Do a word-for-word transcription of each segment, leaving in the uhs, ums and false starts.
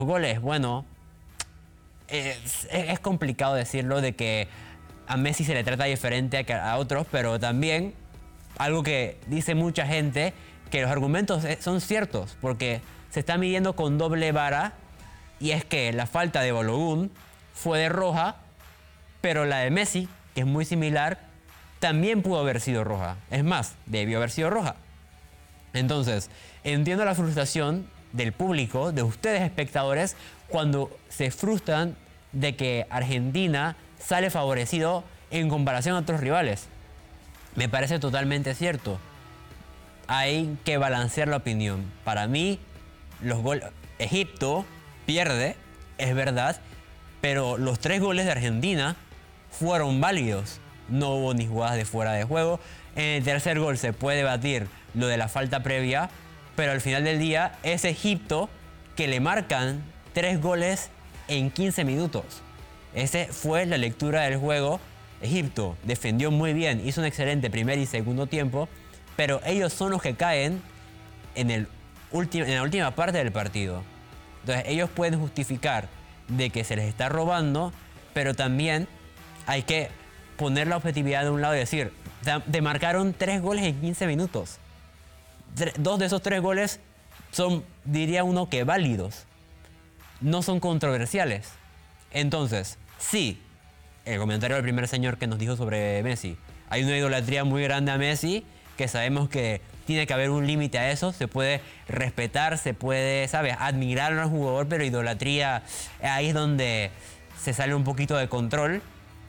goles, bueno, es, es complicado decirlo de que a Messi se le trata diferente a, a otros, pero también algo que dice mucha gente, que los argumentos son ciertos, porque se está midiendo con doble vara, y es que la falta de Balogun fue de roja, pero la de Messi, que es muy similar, también pudo haber sido roja. Es más, debió haber sido roja. Entonces, entiendo la frustración del público, de ustedes espectadores, cuando se frustran de que Argentina sale favorecido en comparación a otros rivales. Me parece totalmente cierto. Hay que balancear la opinión. Para mí, los goles... Egipto pierde, es verdad, pero los tres goles de Argentina fueron válidos. No hubo ni jugadas de fuera de juego. En el tercer gol se puede debatir lo de la falta previa, pero al final del día es Egipto que le marcan tres goles en quince minutos. Esa fue la lectura del juego. Egipto defendió muy bien, hizo un excelente primer y segundo tiempo, pero ellos son los que caen en, el ulti- en la última parte del partido. Entonces ellos pueden justificar de que se les está robando, pero también hay que poner la objetividad de un lado y decir, te marcaron tres goles en quince minutos. Dos de esos tres goles son, diría uno, que válidos. No son controversiales. Entonces, sí, el comentario del primer señor que nos dijo sobre Messi. Hay una idolatría muy grande a Messi, que sabemos que tiene que haber un límite a eso. Se puede respetar, se puede, ¿sabes?, admirar al jugador, pero idolatría, ahí es donde se sale un poquito de control.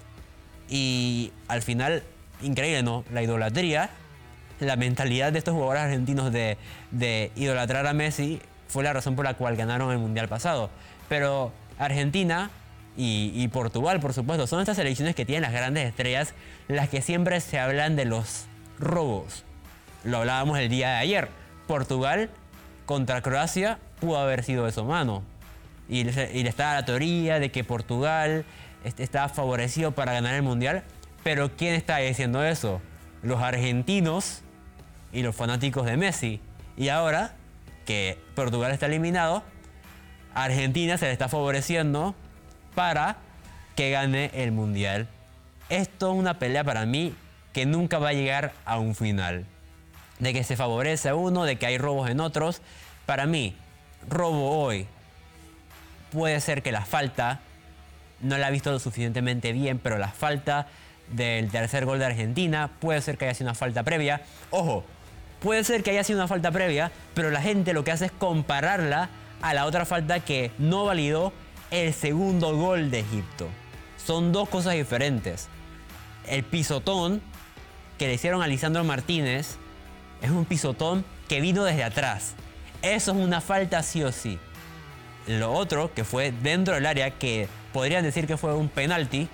Y al final, increíble, ¿no? La idolatría, la mentalidad de estos jugadores argentinos de, de idolatrar a Messi fue la razón por la cual ganaron el Mundial pasado. Pero Argentina y, y Portugal, por supuesto, son estas selecciones que tienen las grandes estrellas, las que siempre se hablan de los robos. Lo hablábamos el día de ayer. Portugal contra Croacia pudo haber sido eso, mano. Y, y está la teoría de que Portugal está favorecido para ganar el Mundial. Pero ¿quién está diciendo eso? Los argentinos y los fanáticos de Messi. Y ahora que Portugal está eliminado, a Argentina se le está favoreciendo para que gane el Mundial. Esto es una pelea para mí que nunca va a llegar a un final. De que se favorece a uno, de que hay robos en otros. Para mí, robo hoy puede ser que la falta, no la ha visto lo suficientemente bien, pero la falta del tercer gol de Argentina puede ser que haya sido una falta previa. Ojo, puede ser que haya sido una falta previa, pero la gente lo que hace es compararla a la otra falta que no validó el segundo gol de Egipto. Son dos cosas diferentes. El pisotón que le hicieron a Lisandro Martínez es un pisotón que vino desde atrás. Eso es una falta sí o sí. Lo otro, que fue dentro del área, que podrían decir que fue un penalti,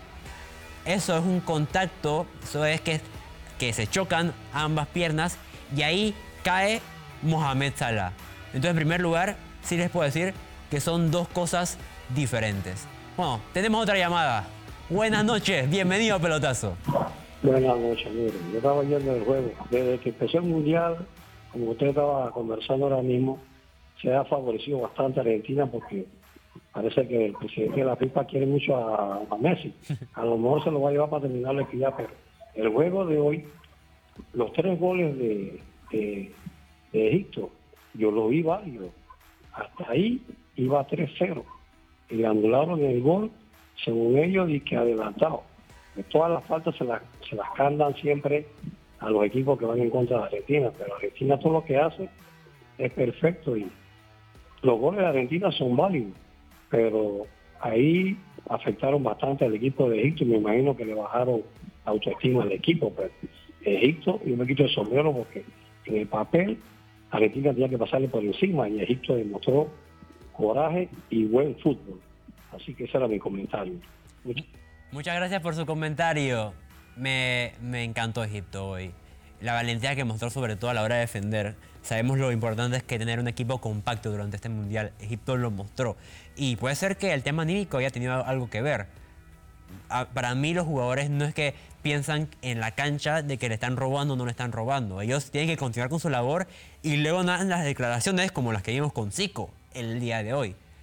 eso es un contacto, eso es que, que se chocan ambas piernas y ahí cae Mohamed Salah. Entonces, en primer lugar, sí les puedo decir que son dos cosas diferentes. Bueno, tenemos otra llamada. Buenas noches, bienvenido a Pelotazo. Buenas noches, mire, yo estaba viendo el juego. Desde que empezó el Mundial, como usted estaba conversando ahora mismo, se ha favorecido bastante a Argentina porque parece que el presidente de la FIFA quiere mucho a, a Messi. A lo mejor se lo va a llevar para terminar la equidad, pero el juego de hoy, los tres goles de, de, de Egipto, yo lo vi válido. Hasta ahí iba tres cero. Y le anularon el gol, según ellos, y que adelantado. De todas las faltas se las, se las cantan siempre a los equipos que van en contra de Argentina, pero Argentina todo lo que hace es perfecto y los goles de Argentina son válidos, pero ahí afectaron bastante al equipo de Egipto y me imagino que le bajaron la autoestima al equipo, pero Egipto, yo me quito el sombrero porque en el papel Argentina tenía que pasarle por encima y Egipto demostró coraje y buen fútbol. Así que ese era mi comentario. Muchas, Muchas gracias por su comentario. Me, me encantó Egipto hoy. La valentía que mostró sobre todo a la hora de defender. Sabemos lo importante es que tener un equipo compacto durante este Mundial. Egipto lo mostró. Y puede ser que el tema anímico haya tenido algo que ver. Para mí los jugadores no es que piensan en la cancha de que le están robando o no le están robando. Ellos tienen que continuar con su labor y luego dan las declaraciones como las que vimos con Zico el día de hoy.